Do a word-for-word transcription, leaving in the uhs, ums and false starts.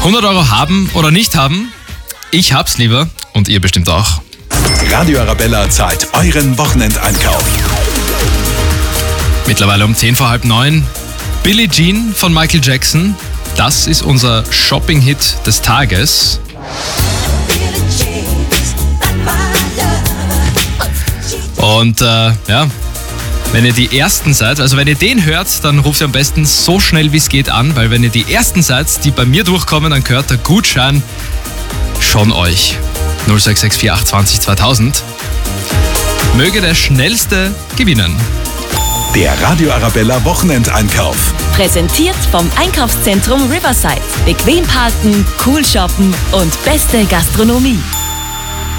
hundert Euro haben oder nicht haben? Ich hab's lieber und ihr bestimmt auch. Radio Arabella zahlt euren Wochenendeinkauf. Mittlerweile um zehn vor halb neun. Billie Jean von Michael Jackson. Das ist unser Shopping-Hit des Tages. Und äh, ja, wenn ihr die Ersten seid, also wenn ihr den hört, dann ruft ihr am besten so schnell wie es geht an, weil wenn ihr die Ersten seid, die bei mir durchkommen, dann gehört der Gutschein schon euch. null sechs sechs vier acht zwanzig zweitausend. Möge der Schnellste gewinnen. Der Radio Arabella Wochenendeinkauf. Präsentiert vom Einkaufszentrum Riverside. Bequem parken, cool shoppen und beste Gastronomie.